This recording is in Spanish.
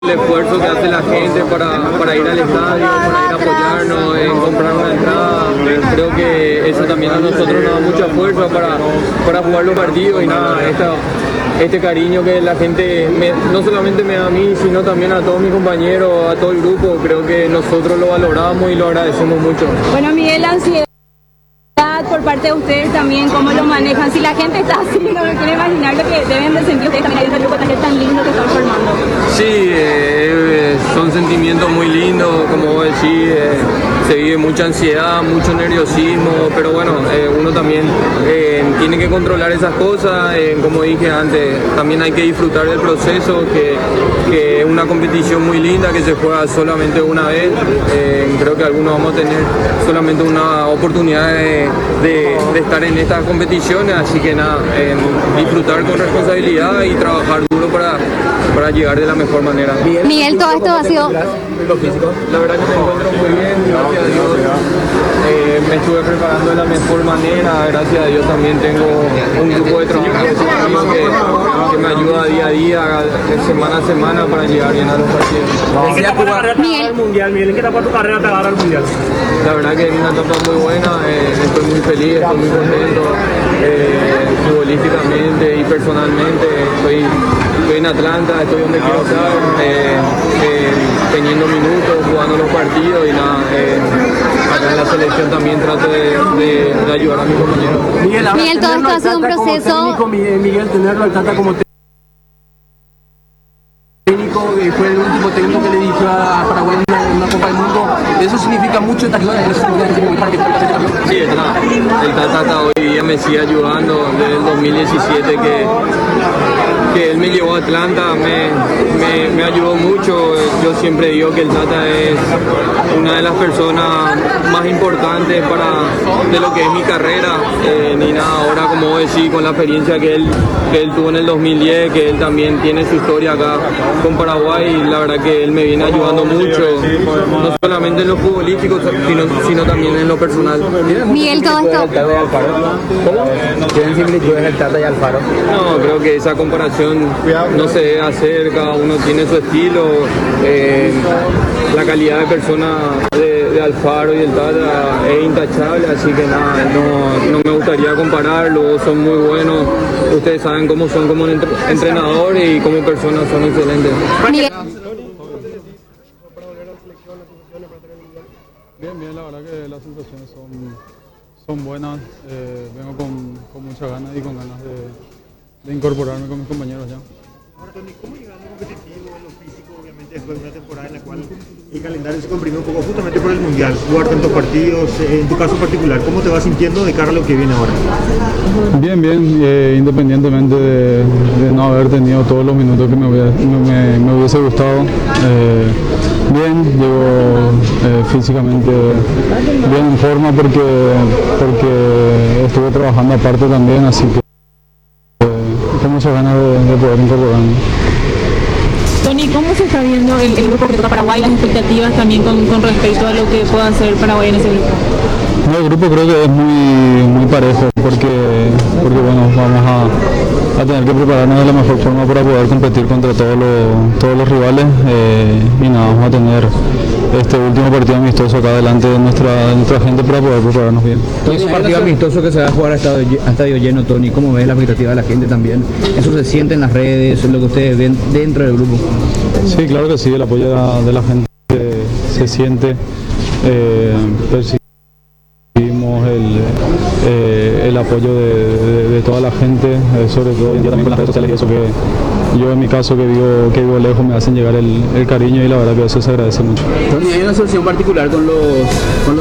El esfuerzo que hace la gente para ir al estadio, para ir a apoyarnos, en comprar una entrada, creo que eso también a nosotros nos da mucha fuerza para jugar los partidos y nada, este cariño que la gente no solamente me da a mí, sino también a todos mis compañeros, a todo el grupo, creo que nosotros lo valoramos y lo agradecemos mucho. Bueno, Miguel, ansiedad por parte de ustedes también, ¿cómo lo manejan? Si la gente está así, no me quiero imaginar lo que deben de sentir ustedes también, hay un grupo tan lindo que están formando. Sí, son sentimientos muy lindos, como vos decís, se vive mucha ansiedad, mucho nerviosismo, pero bueno, uno también tiene que controlar esas cosas, como dije antes, también hay que disfrutar del proceso, que es una competición muy linda, que se juega solamente una vez, creo que algunos vamos a tener solamente una oportunidad de estar en estas competiciones, así que nada, disfrutar con responsabilidad y trabajar duro para llegar de la mejor manera. Miguel, todo esto ha sido... Lo físico, la verdad que me encuentro muy bien, gracias a Dios. Me estuve preparando de la mejor manera, gracias a Dios también tengo un grupo de trabajo que me ayuda día a día, semana a semana para llegar bien a los partidos. ¿En qué etapa de la carrera te agarra el Mundial, Miguel? ¿En qué etapa de tu carrera te agarra el Mundial? La verdad que es una etapa muy buena, estoy muy feliz, estoy muy contento, futbolísticamente y personalmente. Estoy en Atlanta, estoy donde quiero estar, teniendo minutos, jugando los partidos y nada, acá en la selección también trato de ayudar a mis compañeros. Miguel, todo esto ha sido un proceso... Miguel, tenerlo al Tata como técnico, fue el último técnico que le dirigió a Paraguay en una Copa del Mundo. Eso significa mucho esta ayuda. Sí, el Tata hoy día me sigue ayudando desde el 2017 que él me llevó a Atlanta, me ayudó mucho. Yo siempre digo que el Tata es una de las personas más importantes de lo que es mi carrera, ni nada, ahora como vos decís, con la experiencia que él tuvo en el 2010, que él también tiene su historia acá con Paraguay, la verdad que él me viene ayudando mucho, no solamente en lo futbolístico, sino también en lo personal. Miguel, todo esto... ¿Cómo? ¿Tienen similitudes el Tata y Alfaro? No, creo que esa comparación no se debe hacer, cada uno tiene su estilo, la calidad de persona de Alfaro y el Tata es intachable, así que nada, no me gustaría compararlo, son muy buenos, ustedes saben cómo son como entrenadores y como personas son excelentes. Bien, la verdad que las sensaciones son buenas, vengo con muchas ganas y con ganas de incorporarme con mis compañeros ya. Ahora, Tony, ¿cómo llegar a lo competitivo, en lo físico, obviamente después de una temporada en la cual el calendario se comprimió un poco justamente por el Mundial, jugar tantos partidos, en tu caso particular, ¿cómo te vas sintiendo de cara a lo que viene ahora? Bien, independientemente de no haber tenido todos los minutos que me hubiese gustado, bien, llevo físicamente bien en forma porque estuve trabajando aparte también, así que tengo muchas ganas de poder incorporarme. Tony, ¿cómo se está viendo el grupo que toca Paraguay, las expectativas también con respecto a lo que pueda hacer Paraguay en ese grupo? No, el grupo creo que es muy parejo porque bueno, vamos a tener que prepararnos de la mejor forma para poder competir contra todos los rivales y nada, vamos a tener este último partido amistoso acá delante de nuestra gente para poder prepararnos bien. Es un partido amistoso que se va a jugar a estadio lleno, Tony. ¿Cómo ves la expectativa de la gente también? ¿Eso se siente en las redes, lo que ustedes ven dentro del grupo? Sí, claro que sí, el apoyo de la gente se siente, percibimos el apoyo de toda la gente, sobre todo también con las redes sociales y eso que yo en mi caso que vivo lejos me hacen llegar el cariño y la verdad que eso se agradece mucho. Tony, ¿hay una solución particular con los